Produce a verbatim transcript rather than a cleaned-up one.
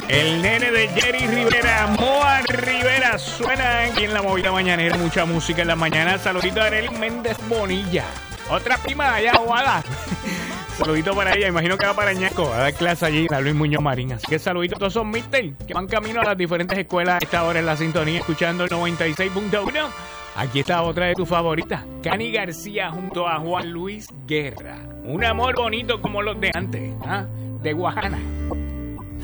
El nene de Jerry Rivera, Moa Rivera, suena aquí en la movida mañanera. Mucha música en la mañana. Saludito a Arely Méndez Bonilla. Otra prima de allá, Aguada. Saludito para ella, imagino que va para Ñasco a dar clase allí a Luis Muñoz Marín. Así que saludito a todos esos mister que van camino a las diferentes escuelas a esta hora en la sintonía, escuchando el noventa y seis punto uno. Aquí está otra de tus favoritas, Cani García junto a Juan Luis Guerra. Un amor bonito como los de antes, ¿ah? De Guajana.